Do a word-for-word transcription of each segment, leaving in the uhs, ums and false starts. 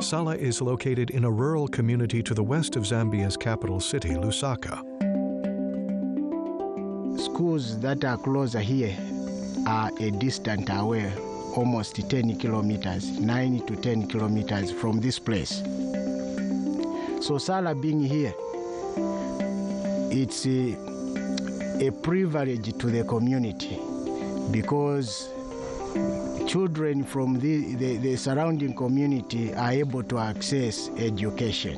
Sala is located in a rural community to the west of Zambia's capital city, Lusaka. Schools that are closer here are a distance away, almost ten kilometers, nine to ten kilometers from this place. So Sala being here, it's a, a privilege to the community because children from the, the, the surrounding community are able to access education.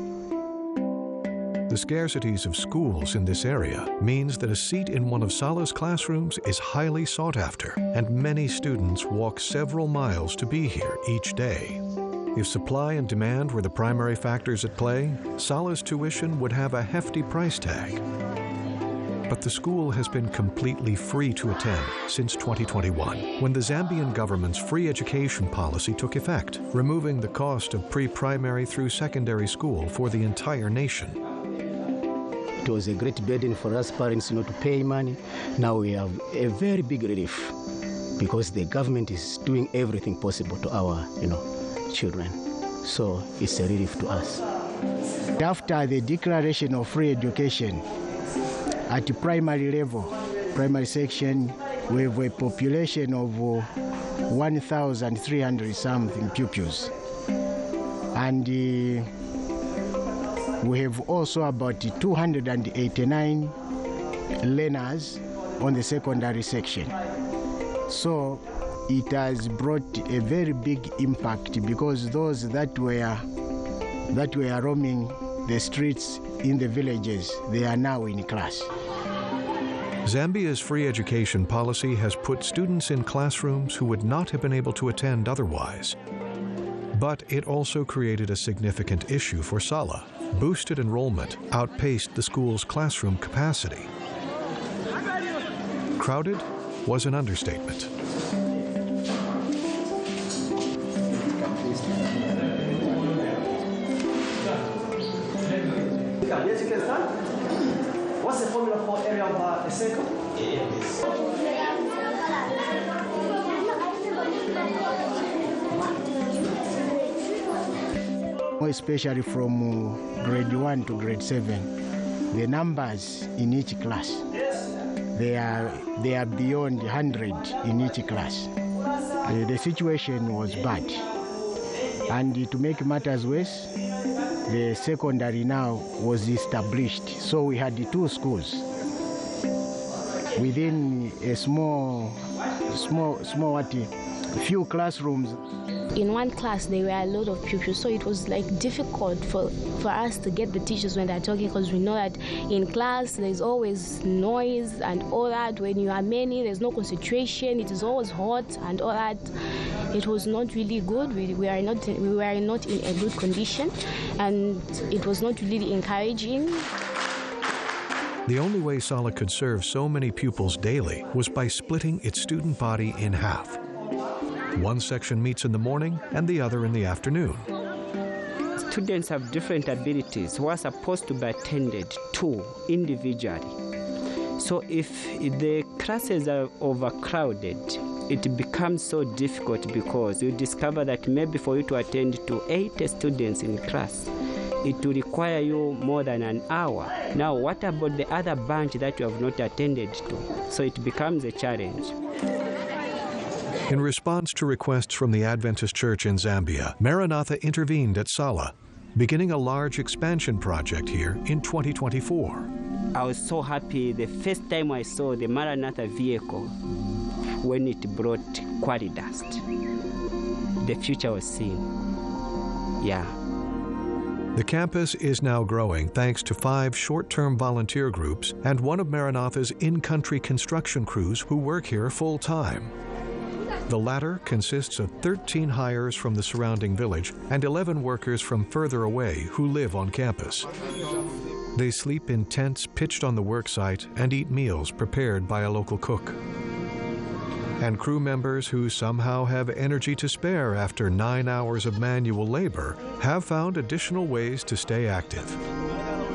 The scarcities of schools in this area means that a seat in one of Sala's classrooms is highly sought after, and many students walk several miles to be here each day. If supply and demand were the primary factors at play, Sala's tuition would have a hefty price tag. But the school has been completely free to attend since twenty twenty-one, when the Zambian government's free education policy took effect, removing the cost of pre-primary through secondary school for the entire nation. It was a great burden for us parents not to pay money. Now we have a very big relief because the government is doing everything possible to our, you know, children. So it's a relief to us. After the declaration of free education, at the primary level, primary section, we have a population of one thousand three hundred something pupils. And uh, we have also about two hundred eighty-nine learners on the secondary section. So it has brought a very big impact because those that were that were roaming the streets in the villages, they are now in class. Zambia's free education policy has put students in classrooms who would not have been able to attend otherwise. But it also created a significant issue for Sala. Boosted enrollment outpaced the school's classroom capacity. Crowded was an understatement. Yes, you can start. What's the formula for area of uh, a circle? Especially from uh, grade one to grade seven, the numbers in each class, they are, they are beyond one hundred in each class. Uh, the situation was bad. And to make matters worse, the secondary now was established. So we had the two schools within a small, small, small, what, few classrooms. In one class, there were a lot of pupils, so it was like difficult for, for us to get the teachers when they're talking, because we know that in class there's always noise and all that. When you are many, there's no concentration. It is always hot and all that. It was not really good. We, we are not we were not in a good condition, and it was not really encouraging. The only way Sala could serve so many pupils daily was by splitting its student body in half. One section meets in the morning and the other in the afternoon. Students have different abilities who are supposed to be attended to individually. So if the classes are overcrowded, it becomes so difficult because you discover that maybe for you to attend to eighty students in class, it will require you more than an hour. Now, what about the other bunch that you have not attended to? So it becomes a challenge. In response to requests from the Adventist Church in Zambia, Maranatha intervened at Sala, beginning a large expansion project here in twenty twenty-four. I was so happy the first time I saw the Maranatha vehicle when it brought quarry dust. The future was seen. Yeah. The campus is now growing thanks to five short-term volunteer groups and one of Maranatha's in-country construction crews who work here full-time. The latter consists of thirteen hires from the surrounding village and eleven workers from further away who live on campus. They sleep in tents pitched on the work site and eat meals prepared by a local cook. And crew members who somehow have energy to spare after nine hours of manual labor have found additional ways to stay active.